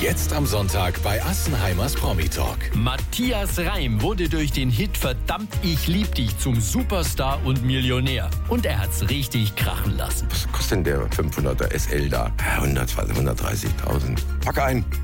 Jetzt am Sonntag bei Assenheimers Promi-Talk. Matthias Reim wurde durch den Hit Verdammt, ich lieb dich zum Superstar und Millionär. Und er hat's richtig krachen lassen. Was kostet denn der 500er SL da? 130.000. Pack ein.